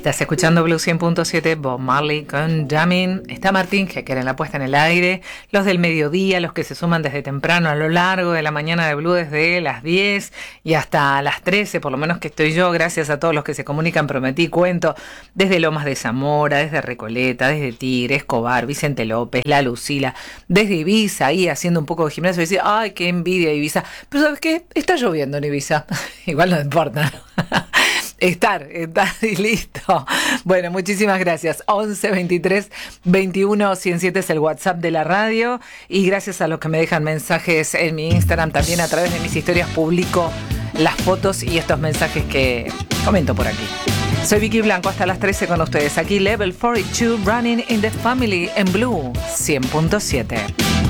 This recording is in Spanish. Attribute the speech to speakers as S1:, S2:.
S1: Estás escuchando Blue 100.7, Bob Marley con Jamming. Está Martín Hecker en la puesta en el aire. Los del mediodía, los que se suman desde temprano a lo largo de la mañana de Blue, desde las 10 y hasta las 13, por lo menos que estoy yo. Gracias a todos los que se comunican, prometí, cuento. Desde Lomas de Zamora, desde Recoleta, desde Tigre, Escobar, Vicente López, La Lucila, desde Ibiza, ahí haciendo un poco de gimnasio. Y decir, ay, qué envidia Ibiza. Pero ¿sabes qué? Está lloviendo en Ibiza. Igual no importa, ¿no? Estar y listo. Bueno, muchísimas gracias. 11 23 21 107 es el WhatsApp de la radio. Y gracias a los que me dejan mensajes en mi Instagram, también a través de mis historias publico las fotos y estos mensajes que comento por aquí. Soy Vicky Blanco, hasta las 13 con ustedes. Aquí Level 42, Running in the Family en Blue 100.7.